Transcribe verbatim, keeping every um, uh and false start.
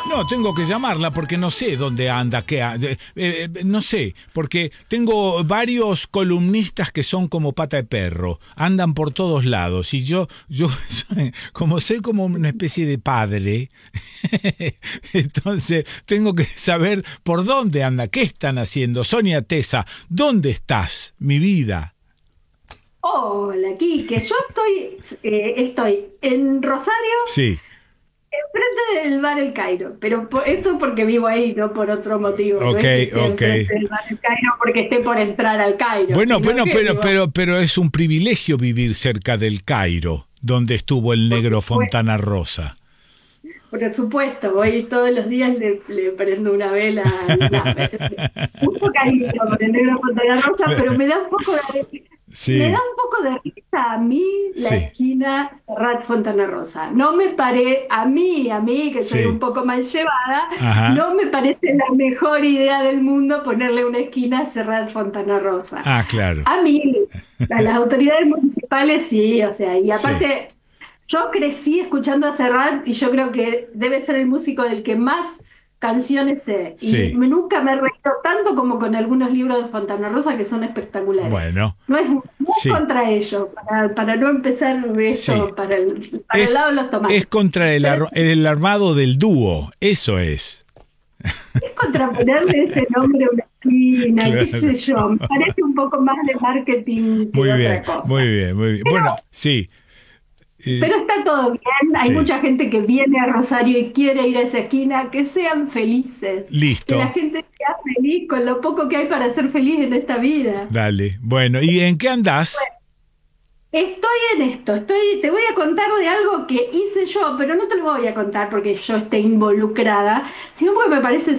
No, tengo que llamarla porque no sé dónde anda, qué ha- eh, eh, no sé, porque tengo varios columnistas que son como pata de perro, andan por todos lados y yo, yo como soy como una especie de padre, entonces tengo que saber por dónde anda, qué están haciendo. Sonia Tesa, ¿dónde estás, mi vida? Hola, Quique. Yo estoy, eh, estoy en Rosario, Sí, enfrente del bar El Cairo, pero po- eso porque vivo ahí, no por otro motivo. No ok, es que esté ok. enfrente del bar El Cairo porque esté por entrar al Cairo, Bueno, sino bueno, que pero, vivo, pero, pero es un privilegio vivir cerca del Cairo, donde estuvo el por negro supuesto, Fontana Rosa. por supuesto, voy todos los días, le, le prendo una vela, no, me- mucho cariño con el negro Fontana Rosa, pero me da un poco de, me da Sí, un poco de risa a mí la sí, esquina Serrat Fontana Rosa. No me pare, a mí, a mí, que soy un sí. poco mal llevada, Ajá. no me parece la mejor idea del mundo ponerle una esquina a Serrat Fontana Rosa. Ah, claro. A mí, a las autoridades municipales sí, o sea, y Sí, aparte, yo crecí escuchando a Serrat y yo creo que debe ser el músico del que más canciones sé. Y sí. me- nunca me he reído tanto como con algunos libros de Fontana Rosa que son espectaculares. Bueno, No es, no es sí, contra ellos, para, para no empezar sí. esto para el, para el Es, lado de los es tomates. contra el, Pero ar- el armado del dúo, eso es. es contra ponerle ese nombre a una esquina, qué Claro. sé yo, me parece un poco más de marketing que Muy bien, otra muy cosa. bien, muy bien. Bueno, sí, eh, Pero está todo bien, hay sí. mucha gente que viene a Rosario y quiere ir a esa esquina, que sean felices, que la Listo. gente sea feliz con lo poco que hay para ser feliz en esta vida. Dale. Bueno, ¿y en qué andás? Estoy en esto, estoy, te voy a contar de algo que hice yo, pero no te lo voy a contar porque yo esté involucrada, sino porque me parece